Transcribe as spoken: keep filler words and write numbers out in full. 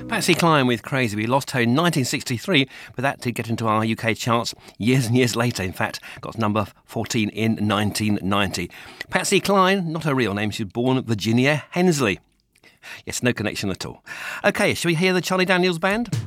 Patsy Cline with Crazy. We lost her in nineteen sixty-three, but that did get into our U K charts years and years later. In fact, got number fourteen in nineteen ninety. Patsy Cline, not her real name, she was born Virginia Hensley. Yes, no connection at all. OK, shall we hear the Charlie Daniels Band?